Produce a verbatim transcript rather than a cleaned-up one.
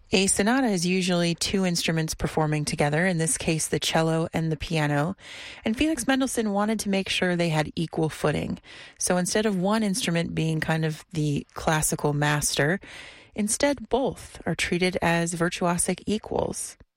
A sonata is usually two instruments performing together, in this case the cello and the piano, and Felix Mendelssohn wanted to make sure they had equal footing. So instead of one instrument being kind of the classical master, instead both are treated as virtuosic equals.